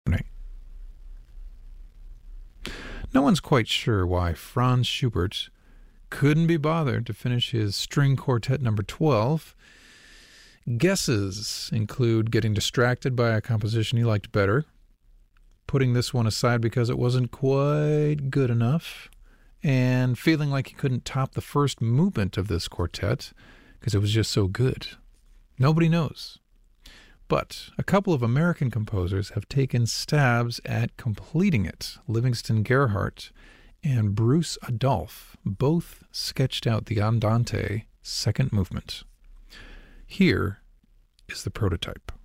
Right. No one's quite sure why Franz Schubert couldn't be bothered to finish his string quartet number 12. Guesses include getting distracted by a composition he liked better, putting this one aside because it wasn't quite good enough, and feeling like he couldn't top the first movement of this quartet because it was just so good. Nobody knows. But a couple of American composers have taken stabs at completing it. Livingston Gerhardt and Bruce Adolphe both sketched out the Andante second movement. Here is the prototype.